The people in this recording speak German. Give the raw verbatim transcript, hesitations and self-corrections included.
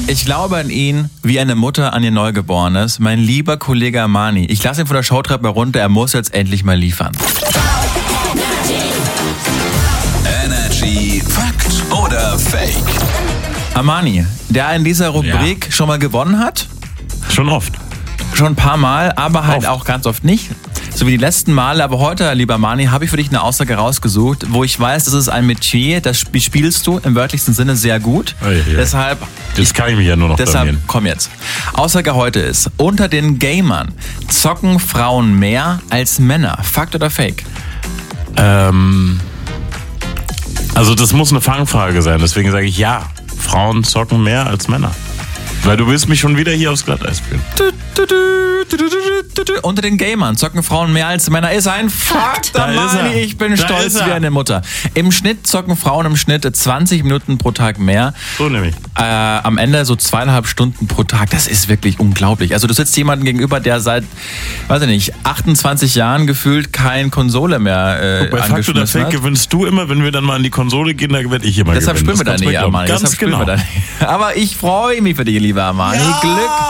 Ich glaube an ihn wie eine Mutter an ihr Neugeborenes. Mein lieber Kollege Armani. Ich lasse ihn von der Showtreppe runter, er muss jetzt endlich mal liefern. Energy Fakt oder Fake? Armani, der in dieser Rubrik Ja. schon mal gewonnen hat. Schon oft. Schon ein paar Mal, aber halt Oft. auch ganz oft nicht. So wie die letzten Male. Aber heute, lieber Mani, habe ich für dich eine Aussage rausgesucht, wo ich weiß, das ist ein Metier, das spielst du im wörtlichsten Sinne sehr gut. Ei, ei. Deshalb, Das kann ich mich ja nur noch deshalb blamieren. komm jetzt. Aussage heute ist, unter den Gamern zocken Frauen mehr als Männer. Fakt oder Fake? Ähm, also das muss eine Fangfrage sein, deswegen sage ich ja. Frauen zocken mehr als Männer. Weil du willst mich schon wieder hier aufs Glatteis führen. Unter den Gamern zocken Frauen mehr als Männer. Ist ein Fakt, Da ist Armani. er. Ich bin Da stolz ist er. wie eine Mutter. Im Schnitt zocken Frauen im Schnitt zwanzig Minuten pro Tag mehr. So nämlich. Äh, am Ende so zweieinhalb Stunden pro Tag. Das ist wirklich unglaublich. Also du sitzt jemandem gegenüber, der seit, weiß ich nicht, achtundzwanzig Jahren gefühlt kein Konsole mehr äh, Bei Fakt oder angeschmissen Fake hat. gewinnst du immer, wenn wir dann mal an die Konsole gehen, da werde ich immer Deshalb gewinnen. spielen wir da Das kannst nicht, du mir glauben. Armani. Ganz Deshalb spielen genau. wir da nicht. Aber ich freue mich für dich, lieber Armani. Ja. Glück